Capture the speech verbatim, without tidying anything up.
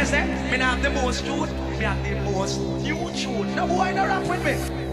say, me not have the most truth, me have the most new truth. No boy, no rock with me.